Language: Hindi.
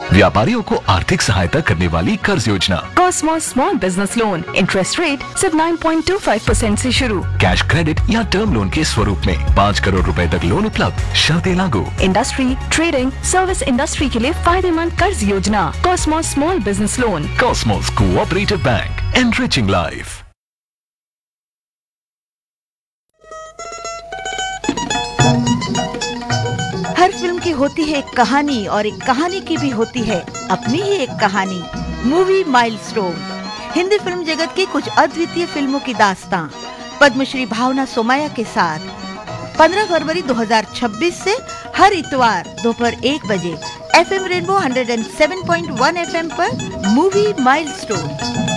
व्यापारियों को आर्थिक सहायता करने वाली कर्ज योजना। Cosmos small business loan, interest rate सिर्फ 9.25% से शुरू। कैश क्रेडिट या टर्म लोन के स्वरूप में 5 करोड़ रुपए तक लोन उपलब्ध, शर्तें लागू। इंडस्ट्री, ट्रेडिंग, सर्विस इंडस्ट्री के लिए फायदेमंद कर्ज योजना। Cosmos small business loan. Cosmos cooperative bank, enriching life. हर फिल्म की होती है एक कहानी और एक कहानी की भी होती है अपनी ही एक कहानी। मूवी माइलस्टोन, हिंदी फिल्म जगत की कुछ अद्वितीय फिल्मों की दास्तां, पद्मश्री भावना सोमैया के साथ 15 फरवरी 2026 से हर इतवार दोपहर 1 बजे FM रेनबो 107.1 FM पर मूवी माइलस्टोन।